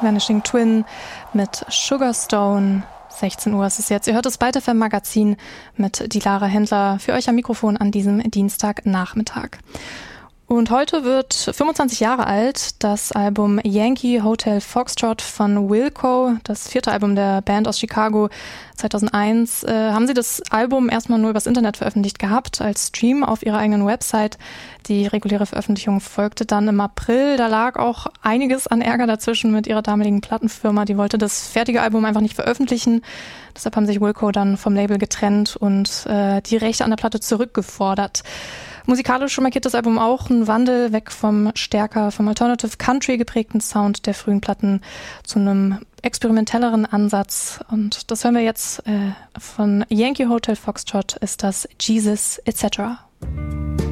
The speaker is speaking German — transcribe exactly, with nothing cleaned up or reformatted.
Vanishing Twin mit Sugarstone. sechzehn Uhr ist es jetzt. Ihr hört das Byte F M Magazin mit Dilara Händler für euch am Mikrofon an diesem Dienstagnachmittag. Und heute wird fünfundzwanzig Jahre alt das Album Yankee Hotel Foxtrot von Wilco, das vierte Album der Band aus Chicago. zweitausendeins äh, haben sie das Album erstmal nur übers Internet veröffentlicht gehabt, als Stream auf ihrer eigenen Website. Die reguläre Veröffentlichung folgte dann im April. Da lag auch einiges an Ärger dazwischen mit ihrer damaligen Plattenfirma. Die wollte das fertige Album einfach nicht veröffentlichen. Deshalb haben sich Wilco dann vom Label getrennt und äh, die Rechte an der Platte zurückgefordert. Musikalisch markiert das Album auch einen Wandel weg vom stärker vom Alternative Country geprägten Sound der frühen Platten zu einem experimentelleren Ansatz. Und das hören wir jetzt äh, von Yankee Hotel Foxtrot, ist das Jesus et cetera.